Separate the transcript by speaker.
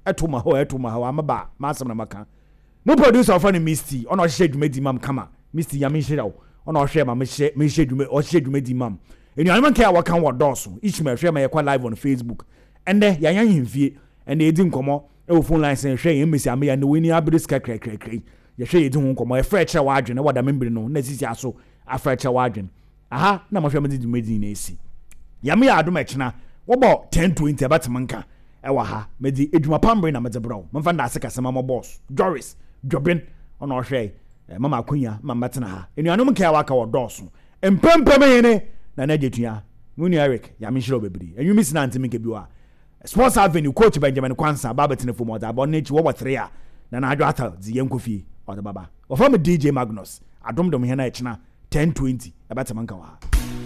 Speaker 1: etuma ho amaba masam na maka mo producer of any Misty ono hye dwumadi mam kama Misty ya me hye o ono hye ma me hye dwumadi mam enu anam ka wa kan wo doso each me hye ma ye kwa live on Facebook ende ya yan himfie ende edi nkomo e phone line sen hye emesi ame ya ne weni abiri ska krekrekre ye hye edi ho nkomo e fra kire wa adwene wada membere no na sisi aso afra kire wa adwene aha na mo hye ma di dwumadi na esi ya me ya adom ekena wo bo 1020 abatemanka ewa ha medi edwuma pambre na medebro mfa nda ase kasema mo boss Joris Jobin ono hwe mama akunya mama tena ha enuanom ka waka wo doso empempem yene na na jetua muni Eric ya me hiro bebiri enwumi sina ntimi ke biwa Sports Avenue coach Benjamin Kwansa baba tena fo mo da bo nechi wo 3 a na na adwo ata zi yenkofie o da baba o fam DJ Magnus adomdom he na echina 1020 abatemanka wa